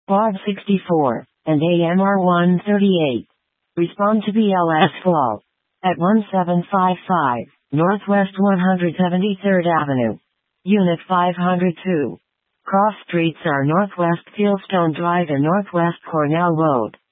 Quad 64, and AMR 138. Respond to BLS call at 1755 Northwest 173rd Avenue, Unit 502. Cross streets are Northwest Fieldstone Drive and Northwest Cornell Road.